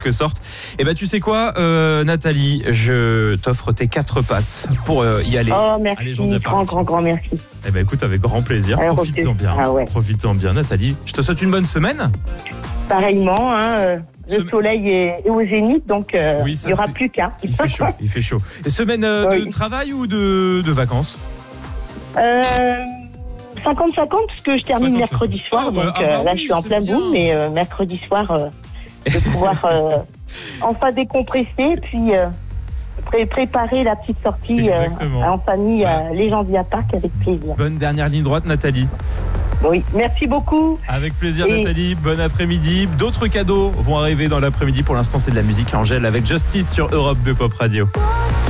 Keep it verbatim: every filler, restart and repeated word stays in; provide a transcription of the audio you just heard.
que sorte. Et ben tu sais quoi, euh, Nathalie, je t'offre tes quatre passes pour euh, y aller. Oh, merci, grand, grand, grand merci. Eh ben écoute, avec grand plaisir. Alors, Profites-en bien. Ah ouais. Profites-en bien, Nathalie. Je te souhaite une bonne semaine. Pareillement, hein, euh, le Sem... soleil est, est au zénith, donc euh, oui, ça, il n'y aura c'est... plus qu'un. Il fait chaud, il fait chaud. Et semaine euh, oui. de travail ou de, de vacances? euh, cinquante cinquante, parce que je termine cinquante mercredi soir, ah ouais, donc ah bah euh, là oui, je suis en plein bout, mais euh, mercredi soir, euh, de pouvoir euh, enfin décompresser, puis euh, pré- préparer la petite sortie euh, en famille à ouais. Légendia Park avec plaisir. Bonne dernière ligne droite, Nathalie. Oui, merci beaucoup. Avec plaisir, et... Nathalie. Bon après-midi. D'autres cadeaux vont arriver dans l'après-midi. Pour l'instant, c'est de la musique. Angèle avec Justice sur Europe deux Pop Radio.